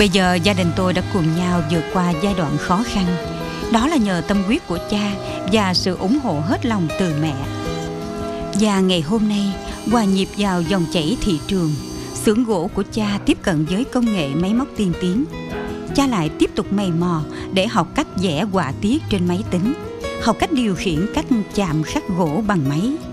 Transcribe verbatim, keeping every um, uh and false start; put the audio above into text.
Bây giờ gia đình tôi đã cùng nhau vượt qua giai đoạn khó khăn. Đó là nhờ tâm huyết của cha và sự ủng hộ hết lòng từ mẹ. Và ngày hôm nay, hòa nhịp vào dòng chảy thị trường, xưởng gỗ của cha tiếp cận với công nghệ máy móc tiên tiến. Cha lại tiếp tục mày mò để học cách vẽ họa tiết trên máy tính, học cách điều khiển các chạm khắc gỗ bằng máy.